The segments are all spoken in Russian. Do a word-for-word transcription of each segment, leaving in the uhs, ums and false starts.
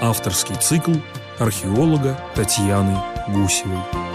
Авторский цикл археолога Татьяны Гусевой.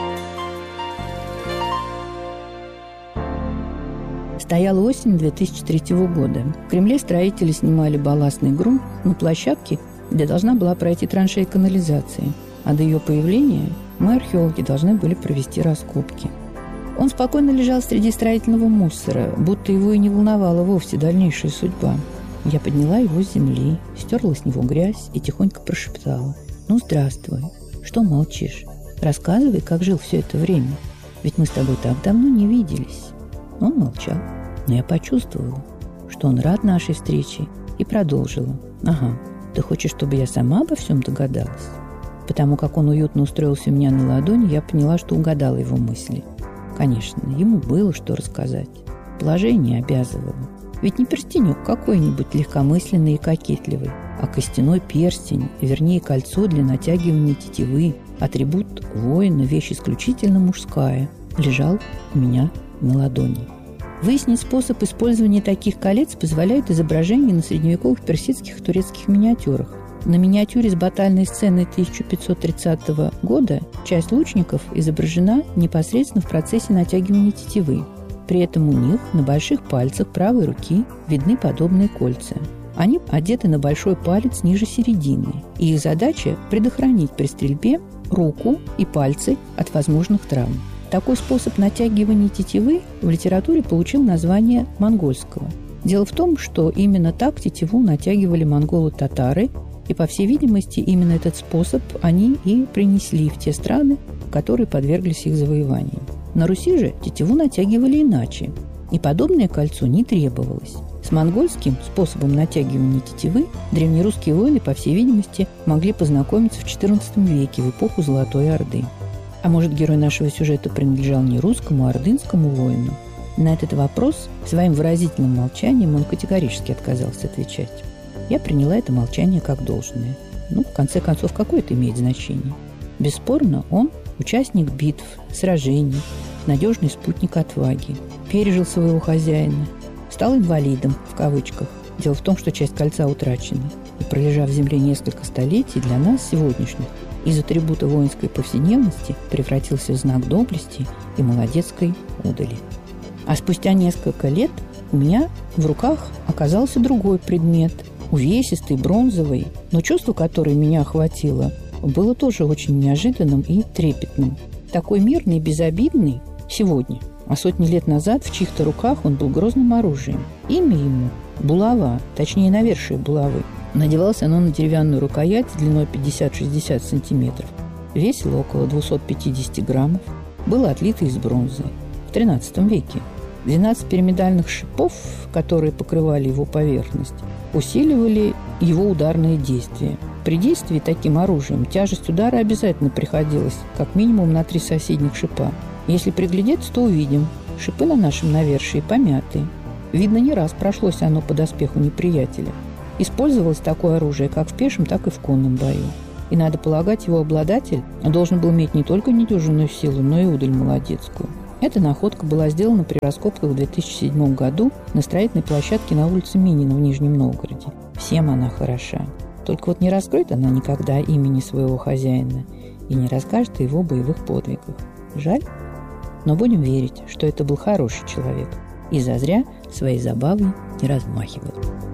Стояла осень две тысячи третьего года. В Кремле строители снимали балластный грунт на площадке, где должна была пройти траншея канализации. А до ее появления мы, археологи, должны были провести раскопки. Он спокойно лежал среди строительного мусора, будто его и не волновала вовсе дальнейшая судьба. Я подняла его с земли, стерла с него грязь и тихонько прошептала: «Ну, здравствуй. Что молчишь? Рассказывай, как жил все это время. Ведь мы с тобой так давно не виделись». Он молчал, но я почувствовала, что он рад нашей встрече, и продолжила: «Ага, ты хочешь, чтобы я сама обо всем догадалась?» Потому как он уютно устроился у меня на ладони, я поняла, что угадала его мысли. Конечно, ему было что рассказать. Положение обязывало. Ведь не перстенек какой-нибудь легкомысленный и кокетливый, а костяной перстень, вернее, кольцо для натягивания тетивы, атрибут воина, вещь исключительно мужская, лежал у меня на ладони. Выяснить способ использования таких колец позволяют изображения на средневековых персидских и турецких миниатюрах. На миниатюре с батальной сцены тысяча пятьсот тридцатого года часть лучников изображена непосредственно в процессе натягивания тетивы. При этом у них на больших пальцах правой руки видны подобные кольца. Они одеты на большой палец ниже середины, и их задача – предохранить при стрельбе руку и пальцы от возможных травм. Такой способ натягивания тетивы в литературе получил название монгольского. Дело в том, что именно так тетиву натягивали монголы-татары, и, по всей видимости, именно этот способ они и принесли в те страны, которые подверглись их завоеванию. На Руси же тетиву натягивали иначе, и подобное кольцо не требовалось. С монгольским способом натягивания тетивы древнерусские воины, по всей видимости, могли познакомиться в четырнадцатом веке, в эпоху Золотой Орды. А может, герой нашего сюжета принадлежал не русскому, а ордынскому воину? На этот вопрос своим выразительным молчанием он категорически отказался отвечать. Я приняла это молчание как должное. Ну, в конце концов, какое это имеет значение? Бесспорно, он участник битв, сражений, надежный спутник отваги, пережил своего хозяина, стал инвалидом, в кавычках. Дело в том, что часть кольца утрачена. И, пролежав в земле несколько столетий, для нас, сегодняшних, из атрибута воинской повседневности превратился в знак доблести и молодецкой удали. А спустя несколько лет у меня в руках оказался другой предмет, увесистый, бронзовый, но чувство, которое меня охватило, было тоже очень неожиданным и трепетным. Такой мирный, безобидный сегодня, а сотни лет назад в чьих-то руках он был грозным оружием. Имя ему – булава, точнее, навершие булавы. Надевалось оно на деревянную рукоять длиной пятьдесят-шестьдесят сантиметров. Весило около двести пятьдесят граммов. Было отлито из бронзы в тринадцатом веке. двенадцать пирамидальных шипов, которые покрывали его поверхность, усиливали его ударное действие. При действии таким оружием тяжесть удара обязательно приходилась как минимум на три соседних шипа. Если приглядеться, то увидим, шипы на нашем навершии помяты. Видно, не раз прошлось оно по доспеху неприятеля. Использовалось такое оружие как в пешем, так и в конном бою. И, надо полагать, его обладатель должен был иметь не только недюжинную силу, но и удаль молодецкую. Эта находка была сделана при раскопках в две тысячи седьмом году на строительной площадке на улице Минина в Нижнем Новгороде. Всем она хороша. Только вот не раскроет она никогда имени своего хозяина и не расскажет о его боевых подвигах. Жаль, но будем верить, что это был хороший человек и зазря своей забавой не размахивал.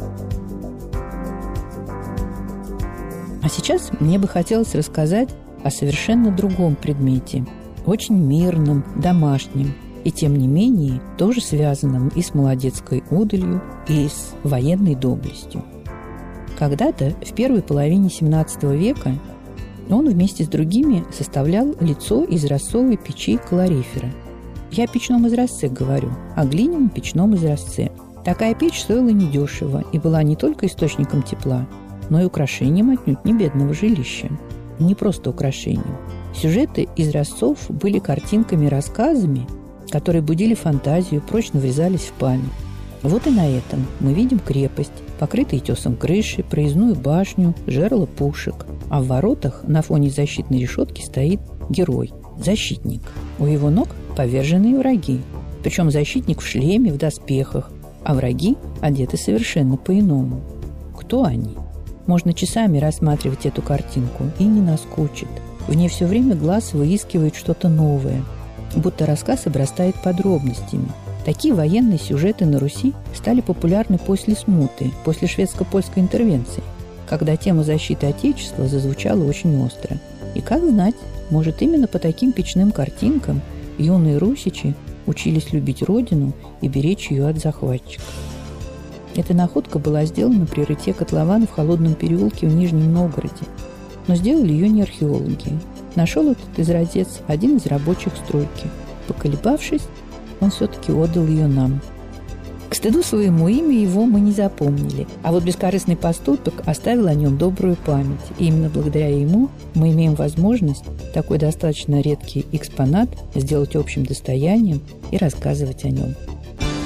А сейчас мне бы хотелось рассказать о совершенно другом предмете, очень мирном, домашнем, и тем не менее тоже связанном и с молодецкой удалью, и с военной доблестью. Когда-то, в первой половине семнадцатого века, он вместе с другими составлял лицо из изразцовой печи калорифера. Я о печном изразце говорю, о глиняном печном изразце. Такая печь стоила недешево и была не только источником тепла, но и украшением отнюдь не бедного жилища. Не просто украшением. Сюжеты изразцов были картинками, рассказами, которые будили фантазию, прочно врезались в память. Вот и на этом мы видим крепость, покрытые тесом крыши, проездную башню, жерла пушек. А в воротах на фоне защитной решетки стоит герой, защитник. У его ног поверженные враги. Причем защитник в шлеме, в доспехах, а враги одеты совершенно по-иному. Кто они? Можно часами рассматривать эту картинку, и не наскучит. В ней все время глаз выискивает что-то новое, будто рассказ обрастает подробностями. Такие военные сюжеты на Руси стали популярны после смуты, после шведско-польской интервенции, когда тема защиты Отечества зазвучала очень остро. И как знать, может, именно по таким печным картинкам юные русичи учились любить родину и беречь ее от захватчиков. Эта находка была сделана при рытье котлована в Холодном переулке в Нижнем Новгороде. Но сделали ее не археологи. Нашел этот изразец один из рабочих стройки. Поколебавшись, он все-таки отдал ее нам. К стыду своему имя его мы не запомнили, а вот бескорыстный поступок оставил о нем добрую память. И именно благодаря ему мы имеем возможность такой достаточно редкий экспонат сделать общим достоянием и рассказывать о нем.